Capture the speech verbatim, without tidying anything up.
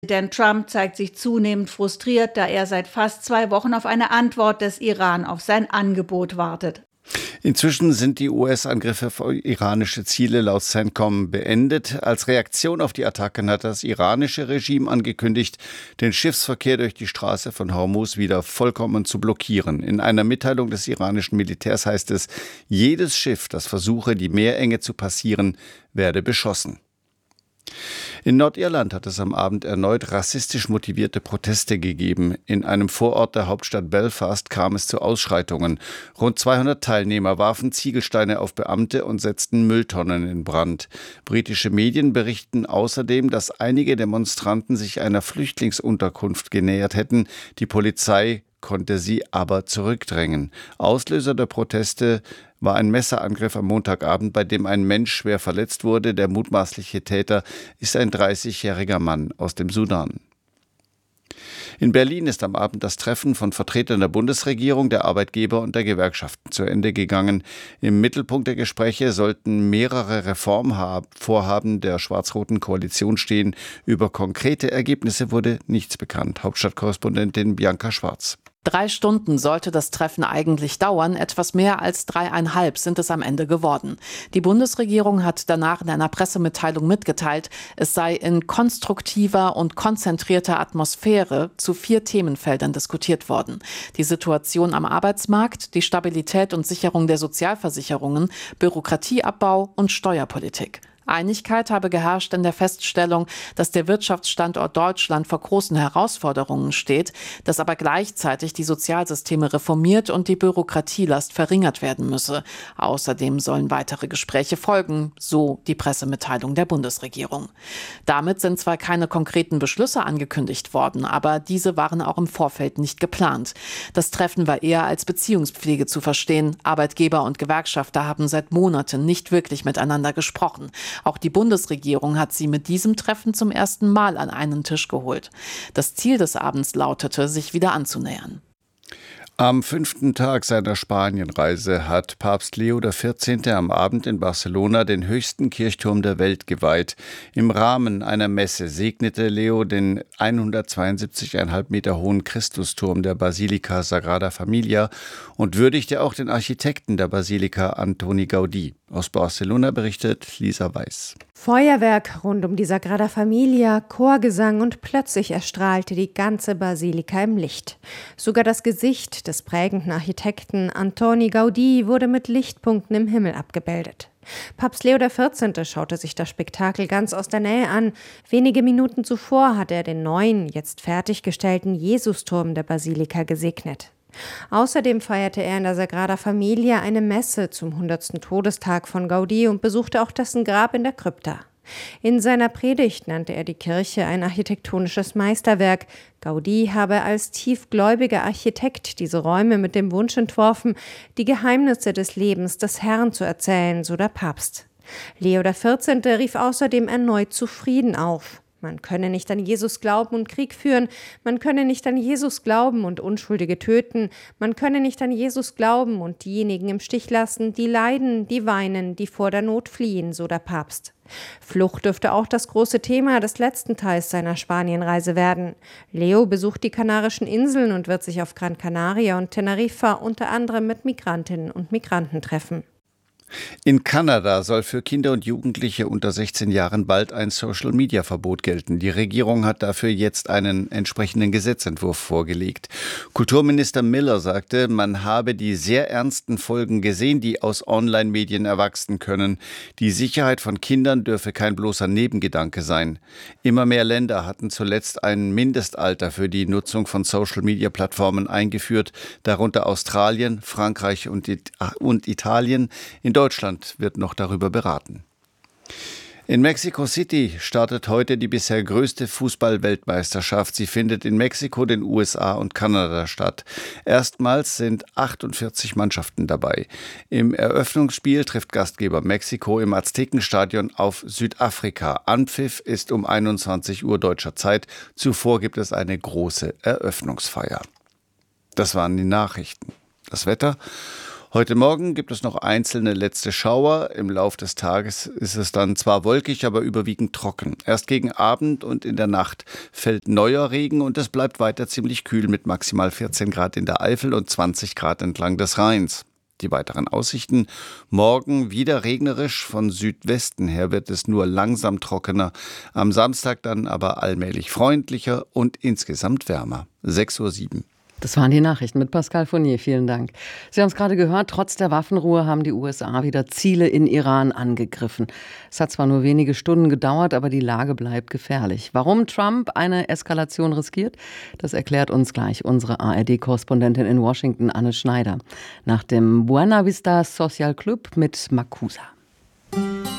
Präsident Trump zeigt sich zunehmend frustriert, da er seit fast zwei Wochen auf eine Antwort des Iran auf sein Angebot wartet. Inzwischen sind die U S-Angriffe auf iranische Ziele laut CENTCOM beendet. Als Reaktion auf die Attacken hat das iranische Regime angekündigt, den Schiffsverkehr durch die Straße von Hormuz wieder vollkommen zu blockieren. In einer Mitteilung des iranischen Militärs heißt es, jedes Schiff, das versuche, die Meerenge zu passieren, werde beschossen. In Nordirland hat es am Abend erneut rassistisch motivierte Proteste gegeben. In einem Vorort der Hauptstadt Belfast kam es zu Ausschreitungen. Rund zweihundert Teilnehmer warfen Ziegelsteine auf Beamte und setzten Mülltonnen in Brand. Britische Medien berichten außerdem, dass einige Demonstranten sich einer Flüchtlingsunterkunft genähert hätten. Die Polizei konnte sie aber zurückdrängen. Auslöser der Proteste war ein Messerangriff am Montagabend, bei dem ein Mensch schwer verletzt wurde. Der mutmaßliche Täter ist ein dreißigjähriger Mann aus dem Sudan. In Berlin ist am Abend das Treffen von Vertretern der Bundesregierung, der Arbeitgeber und der Gewerkschaften zu Ende gegangen. Im Mittelpunkt der Gespräche sollten mehrere Reformvorhaben der schwarz-roten Koalition stehen. Über konkrete Ergebnisse wurde nichts bekannt. Hauptstadtkorrespondentin Bianca Schwarz. Drei Stunden sollte das Treffen eigentlich dauern, etwas mehr als dreieinhalb sind es am Ende geworden. Die Bundesregierung hat danach in einer Pressemitteilung mitgeteilt, es sei in konstruktiver und konzentrierter Atmosphäre zu vier Themenfeldern diskutiert worden. Die Situation am Arbeitsmarkt, die Stabilität und Sicherung der Sozialversicherungen, Bürokratieabbau und Steuerpolitik. Einigkeit habe geherrscht in der Feststellung, dass der Wirtschaftsstandort Deutschland vor großen Herausforderungen steht, dass aber gleichzeitig die Sozialsysteme reformiert und die Bürokratielast verringert werden müsse. Außerdem sollen weitere Gespräche folgen, so die Pressemitteilung der Bundesregierung. Damit sind zwar keine konkreten Beschlüsse angekündigt worden, aber diese waren auch im Vorfeld nicht geplant. Das Treffen war eher als Beziehungspflege zu verstehen. Arbeitgeber und Gewerkschafter haben seit Monaten nicht wirklich miteinander gesprochen. Auch die Bundesregierung hat sie mit diesem Treffen zum ersten Mal an einen Tisch geholt. Das Ziel des Abends lautete, sich wieder anzunähern. Am fünften Tag seiner Spanienreise hat Papst Leo der vierzehnte. am Abend in Barcelona den höchsten Kirchturm der Welt geweiht. Im Rahmen einer Messe segnete Leo den hundertzweiundsiebzig Komma fünf Meter hohen Christusturm der Basilika Sagrada Familia und würdigte auch den Architekten der Basilika Antoni Gaudí. Aus Barcelona berichtet Lisa Weiß. Feuerwerk rund um die Sagrada Familia, Chorgesang und plötzlich erstrahlte die ganze Basilika im Licht. Sogar das Gesicht des prägenden Architekten Antoni Gaudí wurde mit Lichtpunkten im Himmel abgebildet. Papst Leo der vierzehnte. schaute sich das Spektakel ganz aus der Nähe an. Wenige Minuten zuvor hatte er den neuen, jetzt fertiggestellten Jesusturm der Basilika gesegnet. Außerdem feierte er in der Sagrada Familia eine Messe zum hundertsten Todestag von Gaudí und besuchte auch dessen Grab in der Krypta. In seiner Predigt nannte er die Kirche ein architektonisches Meisterwerk. Gaudí habe als tiefgläubiger Architekt diese Räume mit dem Wunsch entworfen, die Geheimnisse des Lebens des Herrn zu erzählen, so der Papst. Leo der vierzehnte. rief außerdem erneut zu Frieden auf. Man könne nicht an Jesus glauben und Krieg führen, man könne nicht an Jesus glauben und Unschuldige töten, man könne nicht an Jesus glauben und diejenigen im Stich lassen, die leiden, die weinen, die vor der Not fliehen, so der Papst. Flucht dürfte auch das große Thema des letzten Teils seiner Spanienreise werden. Leo besucht die Kanarischen Inseln und wird sich auf Gran Canaria und Teneriffa unter anderem mit Migrantinnen und Migranten treffen. In Kanada soll für Kinder und Jugendliche unter sechzehn Jahren bald ein Social-Media-Verbot gelten. Die Regierung hat dafür jetzt einen entsprechenden Gesetzentwurf vorgelegt. Kulturminister Miller sagte, man habe die sehr ernsten Folgen gesehen, die aus Online-Medien erwachsen können. Die Sicherheit von Kindern dürfe kein bloßer Nebengedanke sein. Immer mehr Länder hatten zuletzt ein Mindestalter für die Nutzung von Social-Media-Plattformen eingeführt, darunter Australien, Frankreich und, It- und Italien. In Deutschland wird noch darüber beraten. In Mexico City startet heute die bisher größte Fußball-Weltmeisterschaft. Sie findet in Mexiko, den U S A und Kanada statt. Erstmals sind achtundvierzig Mannschaften dabei. Im Eröffnungsspiel trifft Gastgeber Mexiko im Aztekenstadion auf Südafrika. Anpfiff ist um einundzwanzig Uhr deutscher Zeit. Zuvor gibt es eine große Eröffnungsfeier. Das waren die Nachrichten. Das Wetter. Heute Morgen gibt es noch einzelne letzte Schauer. Im Lauf des Tages ist es dann zwar wolkig, aber überwiegend trocken. Erst gegen Abend und in der Nacht fällt neuer Regen und es bleibt weiter ziemlich kühl mit maximal vierzehn Grad in der Eifel und zwanzig Grad entlang des Rheins. Die weiteren Aussichten: Morgen wieder regnerisch, von Südwesten her wird es nur langsam trockener, am Samstag dann aber allmählich freundlicher und insgesamt wärmer. sechs Uhr sieben. Das waren die Nachrichten mit Pascal Fournier. Vielen Dank. Sie haben es gerade gehört, trotz der Waffenruhe haben die U S A wieder Ziele in Iran angegriffen. Es hat zwar nur wenige Stunden gedauert, aber die Lage bleibt gefährlich. Warum Trump eine Eskalation riskiert, das erklärt uns gleich unsere A R D-Korrespondentin in Washington, Anne Schneider. Nach dem Buena Vista Social Club mit Makusa.